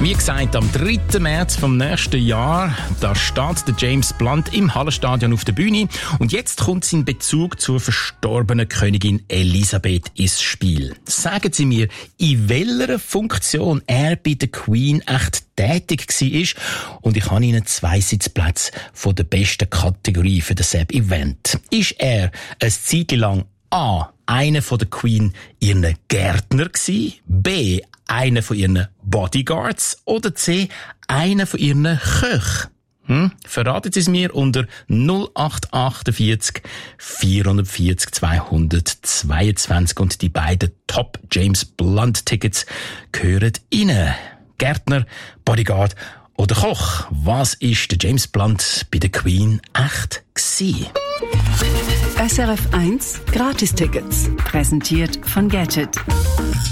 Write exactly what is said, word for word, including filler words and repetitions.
Wie gesagt, am dritten März vom nächsten Jahr, da steht der James Blunt im Hallenstadion auf der Bühne. Und jetzt kommt sein Bezug zur verstorbenen Königin Elisabeth ins Spiel. Sagen Sie mir, in welcher Funktion er bei der Queen echt tätig war. Und ich habe Ihnen zwei Sitzplätze von der besten Kategorie für das Event. Ist er eine Zeit lang A. einer von der Queen ihren Gärtner gsi, B. einer von ihren Bodyguards oder C. einer von ihren Köchen? Hm? Verraten Sie es mir unter null acht achtundvierzig vierhundertvierzig zweihundertzweiundzwanzig und die beiden Top James Blunt Tickets gehören Ihnen. Gärtner, Bodyguard oder Koch? Was ist der James Blunt bei der Queen echt gsi? S R F eins Gratistickets, präsentiert von Gadget.